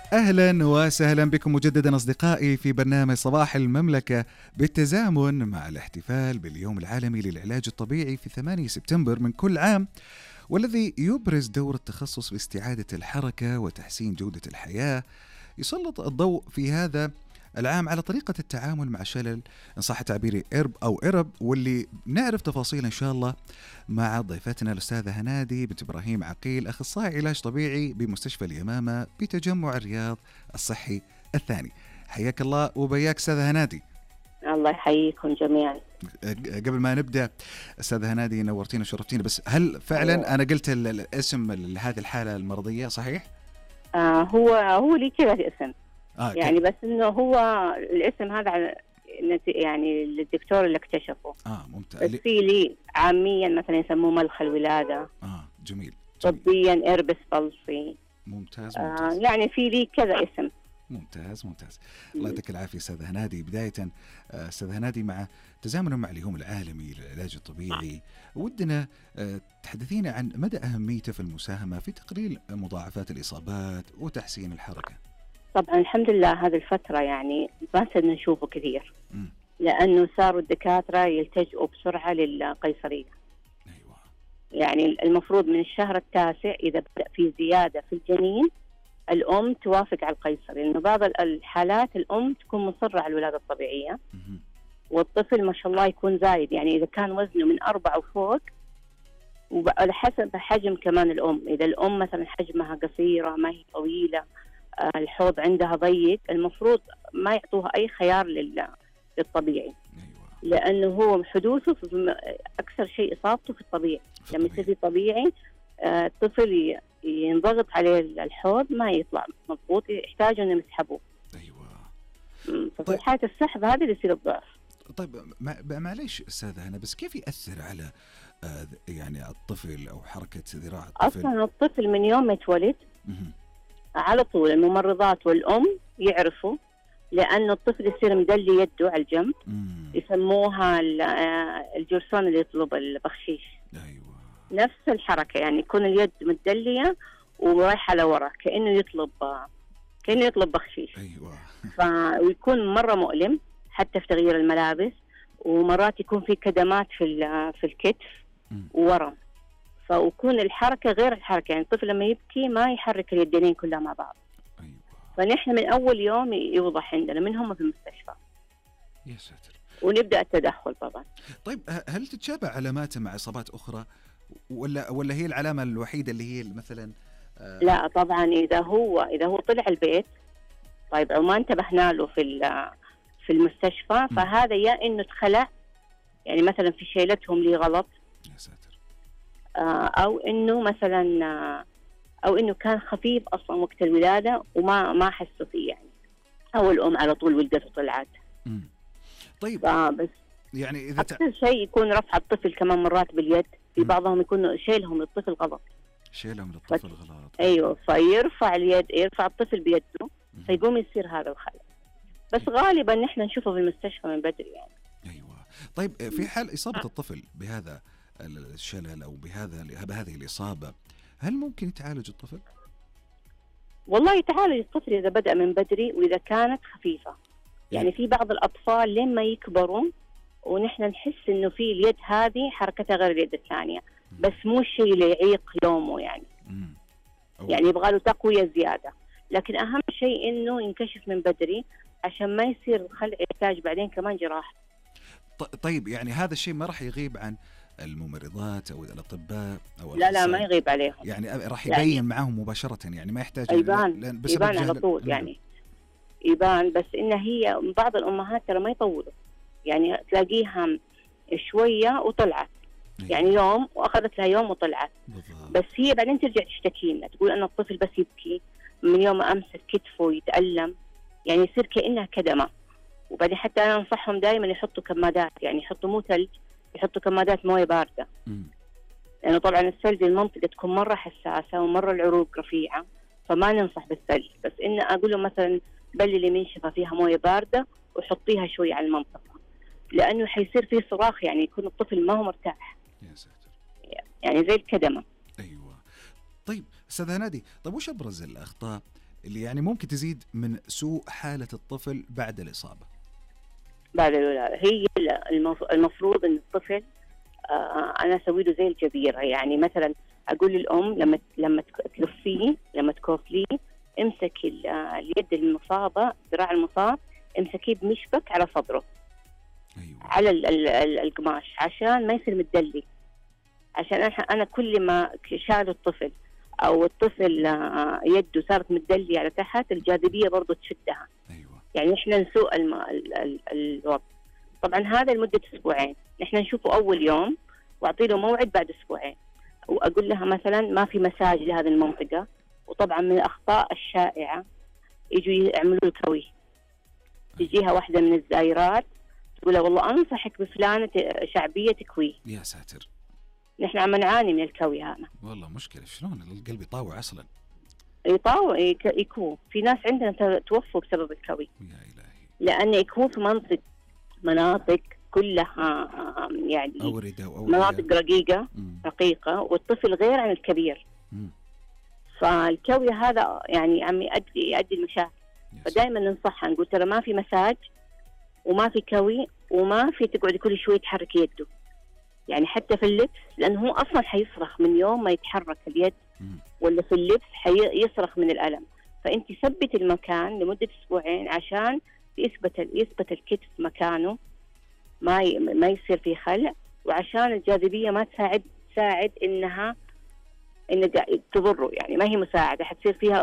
أهلا وسهلا بكم مجددا أصدقائي في برنامج صباح المملكة بالتزامن مع الاحتفال باليوم العالمي للعلاج الطبيعي في 8 سبتمبر من كل عام، والذي يبرز دور التخصص في استعادة الحركة وتحسين جودة الحياة. يسلط الضوء في هذا العام على طريقة التعامل مع شلل إن صح تعبيري إرب، واللي نعرف تفاصيل إن شاء الله مع ضيفتنا الأستاذة هنادي بنت إبراهيم عقيل، أخصائي علاج طبيعي بمستشفى اليمامة بتجمع الرياض الصحي الثاني. حياك الله وبياك أستاذة هنادي. الله يحييكم جميعا. قبل ما نبدأ أستاذة هنادي، نورتينا وشرفتينا، بس هل فعلا أنا قلت الاسم لهذه الحالة المرضية صحيح؟ هو لي كذا اسم. يعني كده. بس انه هو الاسم هذا يعني الدكتور اللي اكتشفه. ممتاز. بس في لي عاميا مثلا يسموه ملخ الولادة. جميل. طبيا إربس فلسي. ممتاز. يعني في لي كذا اسم. ممتاز. الله يعطيك العافية أستاذة هنادي. بداية أستاذة هنادي، مع تزامنا مع اليوم العالمي للعلاج الطبيعي، ودنا تحدثينا عن مدى أهميته في المساهمة في تقليل مضاعفات الإصابات وتحسين الحركة. طبعا الحمد لله هذه الفترة يعني ما صرنا نشوفه كثير، لأنه صاروا الدكاترة يلتجئوا بسرعة للقيصرية. أيوة. يعني المفروض من الشهر التاسع إذا بدأ في زيادة في الجنين الأم توافق على القيصري، لأنه بعض الحالات الأم تكون مصرة على الولادة الطبيعية والطفل ما شاء الله يكون زايد، يعني إذا كان وزنه من 4 وفوق، وعلى حسب حجم كمان الأم. إذا الأم مثلا حجمها قصيرة ما هي طويلة، الحوض عندها ضيق، المفروض ما يعطوها أي خيار للطبيعي. أيوة. لأنه هو حدوثه أكثر شيء إصابته في الطبيعي. لما يصير في طبيعي الطفل ينضغط عليه الحوض ما يطلع مضبوط، يحتاجوا أن يسحبوه. أيوة. ففي حالة السحب هذا اللي يصير الضعف. طيب معليش أستاذة هنا، بس كيف يأثر على يعني الطفل أو حركة ذراع الطفل؟ أصلا الطفل من يوم ما يتولد على طول الممرضات والأم يعرفوا، لأنه الطفل يصير مدلي يده على الجنب. يسموها الجرسون اللي يطلب البخشيش. أيوة. نفس الحركة، يعني يكون اليد متدلية ورايحة لورا كأنه يطلب بخشيش. أيوة. ويكون مرة مؤلم حتى في تغيير الملابس، ومرات يكون في كدمات في الكتف وورم، فيكون الحركة غير الحركة. يعني الطفل لما يبكي ما يحرك اليدين كلها مع بعض. أيوة. فنحن من أول يوم يوضح عندنا من هم في المستشفى. يا ساتر. ونبدأ التدخل طبعا. طيب هل تتشابه علاماته مع إصابات أخرى ولا هي العلامة الوحيدة اللي هي مثلا؟ لا طبعا إذا هو طلع البيت، طيب أو ما انتبهنا له في المستشفى، فهذا يا إنه اتخلع، يعني مثلا في شيلتهم لي غلط. يا ساتر. أو إنه مثلا أو إنه كان خفيف أصلا وقت الولادة وما حسوا فيه، يعني أو الأم على طول ولدت وطلعت. طيب بس يعني إذا أكثر شيء يكون رفع الطفل كمان مرات باليد، في بعضهم يكون شيلهم للطفل غلط. غلط. أيوة، فيرفع يرفع الطفل بيده فيقوم يصير هذا الخلل. بس غالبا نحن نشوفه في المستشفى من بدري يعني. أيوة. طيب في حال إصابة الطفل بهذا الشلل أو بهذه الإصابة، هل ممكن يتعالج الطفل؟ والله يتعالج الطفل إذا بدأ من بدري وإذا كانت خفيفة. يعني في بعض الأطفال لما يكبروا ونحن نحس إنه في اليد هذه حركتها غير اليد الثانية، بس مو الشيء اللي يعيق يومه يعني. يعني يبغى له تقوية زيادة، لكن أهم شيء إنه ينكشف من بدري عشان ما يصير خلع يحتاج بعدين كمان جراحة. طيب يعني هذا الشيء ما راح يغيب عن الممرضات أو الأطباء أو لا ما يغيب عليهم، يعني راح يبين يعني معهم مباشرة، يعني ما يحتاج يبان على طول يعني يبان. بس إن هي بعض الأمهات ترى ما يطولوا، يعني تلاقيها شوية وطلعت. يعني يوم وأخذت لها يوم وطلعت. بس هي بعدين ترجع تشتكي لنا تقول أن الطفل بس يبكي من يوم ما أمسك كتفه يتألم، يعني يصير كأنها كدمة. وبعدين حتى أنا أنصحهم دائما يحطوا كمادات، يعني يحطوا مو ثلج، يحطوا كمادات موية باردة. لأنه يعني طبعا الثلج المنطقة تكون مرة حساسة ومرة العروق رفيعة، فما ننصح بالثلج. بس إن أقول له مثلا بللي منشفة فيها موية باردة وحطيها شوي على المنطقة، لأنه حيصير فيه صراخ، يعني يكون الطفل ما هو مرتاح. يا ساتر. يعني زي الكدمة. أيوة. طيب أستاذ هنادي، طيب وش أبرز الأخطاء اللي يعني ممكن تزيد من سوء حالة الطفل بعد الإصابة؟ بعد الولادة هي المفروض أن الطفل أنا أسوي له زي الجبيرة. يعني مثلا أقول للأم لما تلفيه، لما تكوفليه، امسك اليد المصابة، ذراع المصاب، امسكيه بمشبك على صدره. أيوة. على القماش عشان ما يصير متدلي. عشان أنا كل ما شال الطفل أو الطفل يده صارت متدلي على تحت، الجاذبية برضو تشدها. أيوة. يعني إحنا نسوء الوضع. طبعا هذا لمدة أسبوعين، إحنا نشوفه أول يوم وأعطي له موعد بعد أسبوعين، وأقول لها مثلا ما في مساج لهذه المنطقة. وطبعا من الأخطاء الشائعة يجوا يعملوا الكوي. تجيها واحدة من الزائرات تقول له والله أنصحك بفلانة شعبية تكوي. يا ساتر. نحن عم نعاني من الكوي هذا. والله مشكلة، شلون القلب يطاوع أصلا؟ يطاوع يكوي. في ناس عندنا توفوا بسبب الكوي. يا إلهي. لأن يكون في مناطق كلها يعني أوردة مناطق رقيقة، والطفل غير عن الكبير. فالكوي هذا يعني عم يؤدي المشاكل. فدائما ننصحها نقول ترى ما في مساج وما في كوي وما في تقعد كل شوي تحرك يده. يعني حتى في اللبس، لأنه هو أصلا حيصرخ من يوم ما يتحرك اليد ولا في اللبس حيصرخ من الألم. فأنت ثبت المكان لمدة أسبوعين عشان يثبت الكتف مكانه، ما يصير فيه خلع، وعشان الجاذبية ما تساعد إنها تضره. يعني ما هي مساعدة، حتصير فيها